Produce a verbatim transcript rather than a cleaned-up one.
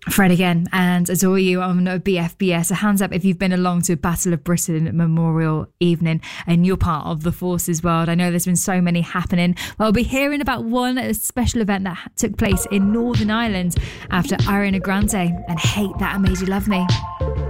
Fred again, and adore you on B F B S. A hands up if you've been along to Battle of Britain Memorial Evening and you're part of the Forces world. I know there's been so many happening. Well, we'll be hearing about one special event that took place in Northern Ireland after Ariana Grande and Hate That I Made You Love Me.